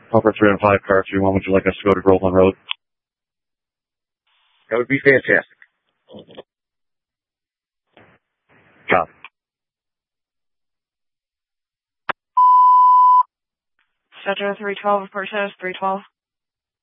Upper 3 and 5, car 3-1. Would you like us to go to Groveland Road? That would be fantastic. Copy. Cedra 312, report status 312.